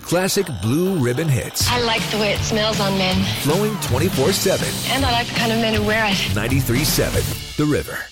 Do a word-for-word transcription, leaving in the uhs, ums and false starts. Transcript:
Classic blue ribbon hits. I like the way it smells on men. Flowing twenty-four seven. And I like the kind of men who wear it. ninety-three point seven The River.